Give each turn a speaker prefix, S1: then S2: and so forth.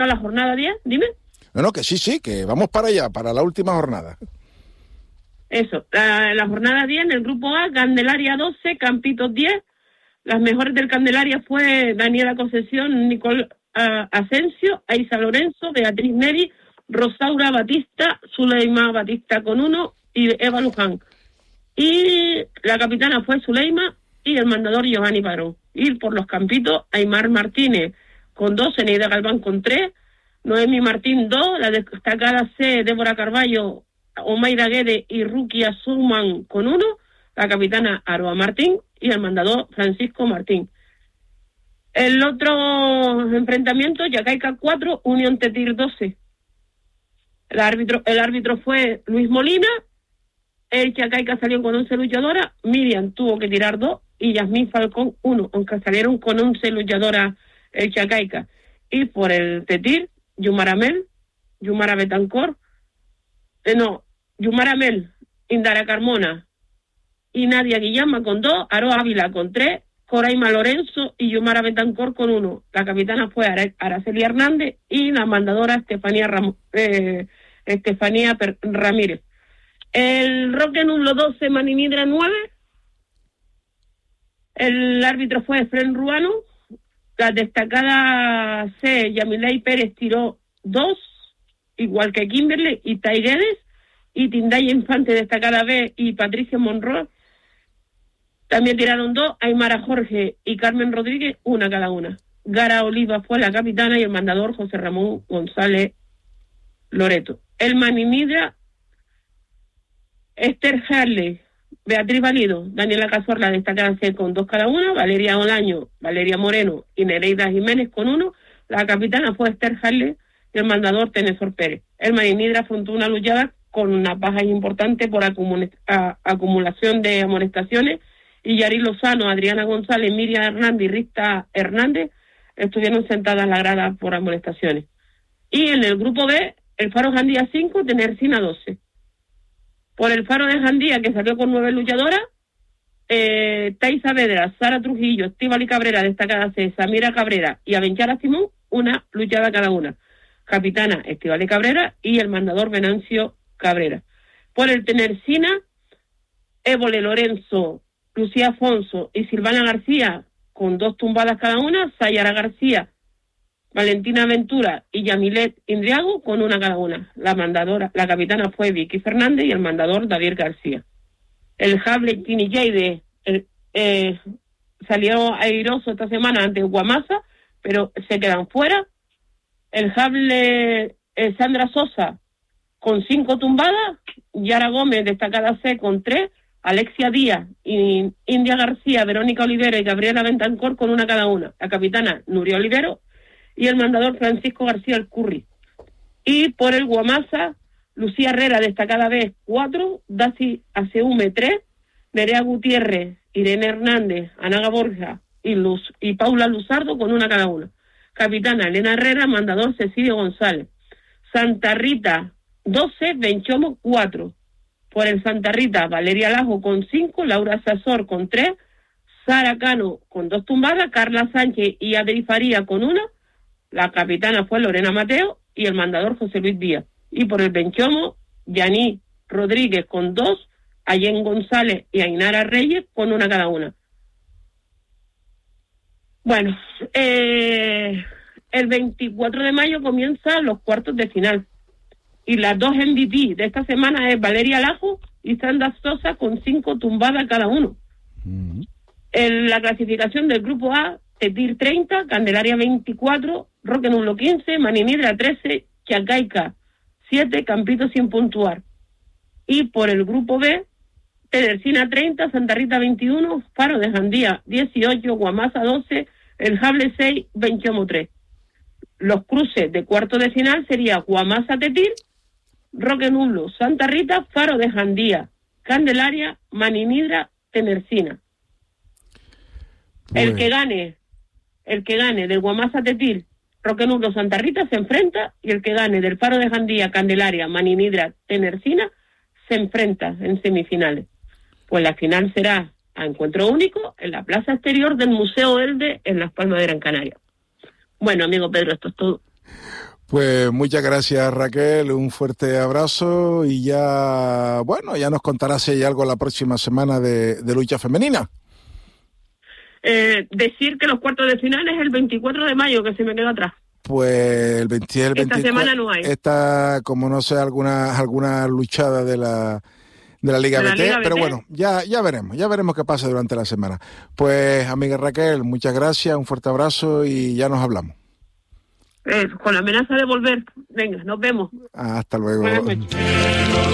S1: la jornada 10, dime.
S2: No, que sí, que vamos para allá, para la última jornada.
S1: Eso, la jornada 10 en el grupo A, Candelaria 12, Campitos 10. Las mejores del Candelaria fue Daniela Concesión, Nicole Asensio, Aisa Lorenzo, Beatriz Neri, Rosaura Batista, Zuleima Batista con 1 y Eva Luján. Y la capitana fue Zuleima y el mandador Giovanni Parón. Y por los Campitos, Aymar Martínez con 2, Eneida Galván con 3, Noemi Martín 2, la destacada C, Débora Carballo, Omaira Guede y Rukia Suman con 1, la capitana Aroa Martín y el mandador Francisco Martín. El otro enfrentamiento, Yacaica 4, Unión Tetir 12. El árbitro fue Luis Molina, el Yacaica salió con 11 luchadoras, Miriam tuvo que tirar 2 y Yasmín Falcón 1, aunque salieron con 11 luchadoras el Yacaica. Y por el Tetir, Yumara Mel, Yumara Betancor, Yumara Mel, Indara Carmona y Nadia Guillama con 2, Aroa Ávila con 3, Coraima Lorenzo y Yumara Betancor con 1. La capitana fue Araceli Hernández y la mandadora Estefanía Ramírez. El Roque Nulo 12, Maninidra 9. El árbitro fue Efren Ruano. La destacada C, Yamilei Pérez, tiró 2, igual que Kimberly y Taiguedes. Y Tindaya Infante, destacada B, y Patricia Monroy también tiraron 2, Aymara Jorge y Carmen Rodríguez, 1 cada una. Gara Oliva fue la capitana y el mandador José Ramón González Loreto. El Maninidra, Esther Harley, Beatriz Valido, Daniela Cazorla, destacada C con 2 cada una, Valeria Olaño, Valeria Moreno y Nereida Jiménez con 1. La capitana fue Esther Harley y el mandador Tenesor Pérez. El Maninidra afrontó una luchada con unas bajas importantes por acumulación de amonestaciones, y Yari Lozano, Adriana González, Miriam Hernández y Rita Hernández estuvieron sentadas en la grada por amonestaciones. Y en el grupo B, el Faro Jandía 5, Tenercina 12. Por el Faro de Jandía, que salió con 9 luchadoras, Thais Saavedra, Sara Trujillo, Estíbaliz Cabrera, destacada C, Samira Cabrera y Avenchara Simón, 1 luchada cada una. Capitana Estíbaliz Cabrera y el mandador Venancio Cabrera. Por el Tenercina, Évole Lorenzo, Lucía Afonso y Silvana García con 2 tumbadas cada una, Sayara García, Valentina Ventura y Yamilet Indriago con 1 cada una. La capitana fue Vicky Fernández y el mandador David García. El Hable Tinilleide salió airoso esta semana ante Guamasa, pero se quedan fuera. El Hable Sandra Sosa con 5 tumbadas, Yara Gómez, destacada C, con 3, Alexia Díaz, y India García, Verónica Olivero y Gabriela Bentancor con 1 cada una. La capitana Nuria Olivero y el mandador Francisco García Alcurri. Y por el Guamasa, Lucía Herrera, destacada B, 4, Daci Aseume 3, Nerea Gutiérrez, Irene Hernández, Anaga Borja y Paula Luzardo con 1 cada una. Capitana Elena Herrera, mandador Cecilio González. Santa Rita 12, Benchomo 4. Por el Santa Rita, Valeria Lajo con 5, Laura Sazor con 3, Sara Cano con 2 tumbadas, Carla Sánchez y Adri Faría con 1. La capitana fue Lorena Mateo y el mandador José Luis Díaz. Y por el Benchomo, Yaní Rodríguez con 2, Allen González y Ainara Reyes con 1 cada una. Bueno, el 24 de mayo comienzan los cuartos de final. Y las 2 MVP de esta semana es Valeria Lajo y Sandra Sosa con 5 tumbadas cada uno. En la clasificación del grupo A, Tetir 30, Candelaria 24, Roque Nulo 15, Maninidra 13, Chacaica 7, Campito sin puntuar. Y por el grupo B, Tenercina 30, Santa Rita 21, Faro de Jandía 18, Guamasa 12, El Jable 6, Benchomo 3. Los cruces de cuarto de final sería Guamasa Tetir, Roque Nulo, Santa Rita, Faro de Jandía, Candelaria, Maninidra, Tenercina. El que gane del Guamasa Tetir, Roque Nulo, Santa Rita se enfrenta, y el que gane del Faro de Jandía, Candelaria, Maninidra, Tenercina se enfrenta en semifinales. Pues la final será a encuentro único en la plaza exterior del Museo Elde en Las Palmas de Gran Canaria. Bueno, amigo Pedro, esto es todo.
S2: Pues muchas gracias, Raquel, un fuerte abrazo y ya, bueno, ya nos contarás si hay algo la próxima semana de lucha femenina.
S1: Decir que los cuartos de final es el 24 de mayo, que se me quedó atrás.
S2: Pues el 24.
S1: Esta semana no hay.
S2: Esta, como no sé, alguna luchada de la Liga BT, pero bueno, ya veremos qué pasa durante la semana. Pues, amiga Raquel, muchas gracias, un fuerte abrazo y ya nos hablamos.
S1: Con la amenaza de volver. Venga, nos vemos.
S2: Hasta luego.
S1: Buenas noches.